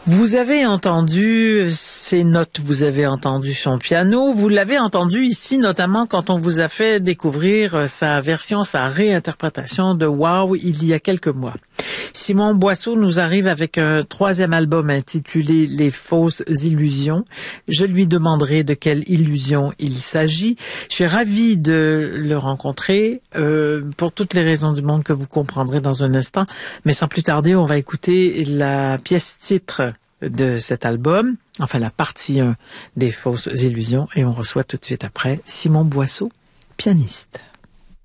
Vous avez entendu ses notes, vous avez entendu son piano, vous l'avez entendu ici notamment quand on vous a fait découvrir sa version, sa réinterprétation de Wow il y a quelques mois. Simon Boisseau nous arrive avec un troisième album intitulé Les fausses illusions. Je lui demanderai de quelle illusion il s'agit. Je suis ravie de le rencontrer pour toutes les raisons du monde que vous comprendrez dans un instant. Mais sans plus tarder, on va écouter la pièce titre de cet album, enfin la partie 1 des fausses illusions, et on reçoit tout de suite après Simon Boisseau, pianiste.